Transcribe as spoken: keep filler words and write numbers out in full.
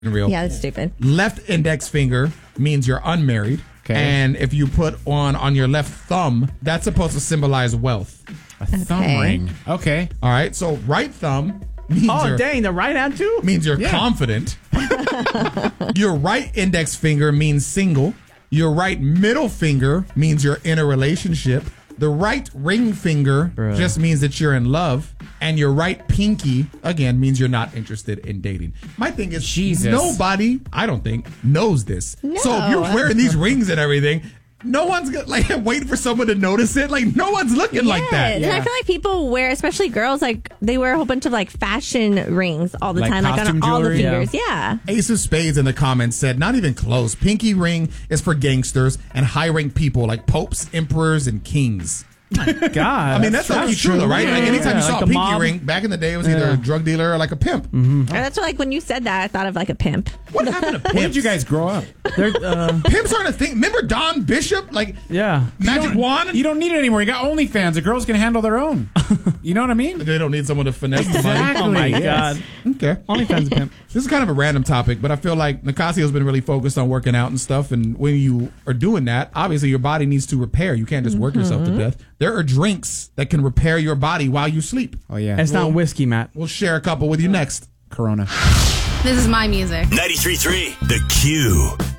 real. Yeah, that's stupid. Left index finger means you're unmarried. Okay. And if you put on on your left thumb, that's supposed to symbolize wealth. A thumb Okay. ring. Okay. All right. So right thumb means Oh, you're, dang, the right hand too? means you're Yeah. confident. Your right index finger means single. Your right middle finger means you're in a relationship. The right ring finger Bruh. just means that you're in love. And your right pinky, again, means you're not interested in dating. My thing is, Jesus. nobody, I don't think, knows this. So if you're No. wearing these rings and everything, no one's gonna, like waiting for someone to notice it. Like, no one's looking like that. And I feel like people wear, especially girls, like they wear a whole bunch of like fashion rings all the Like time, like costume on all the jewelry? fingers. Yeah. Ace of Spades in the comments said, not even close. Pinky ring is for gangsters and high rank people like popes, emperors, and kings. God. I mean, that's, actually true, though, right? Yeah, Like, anytime yeah, you saw like a the pinky mob. ring, back in the day, it was either Yeah. a drug dealer or like a pimp. And that's why, like when you said that, I thought of like a pimp. What happened to pimps? Where did you guys grow up? They're, uh, Pimps aren't a thing. Remember Don Bishop? Like, yeah. Magic Wand? You don't need it anymore. You got OnlyFans. The girls can handle their own. You know what I mean? They don't need someone to finesse the money. Exactly. Oh my Yes. God. Okay. OnlyFans a pimp. This is kind of a random topic, but I feel like Nicasio's been really focused on working out and stuff. And when you are doing that, obviously your body needs to repair. You can't just work yourself to death. There are drinks that can repair your body while you sleep. Oh, yeah. It's not whiskey, Matt. We'll share a couple with you next. Corona. This is my music. ninety-three point three The Q.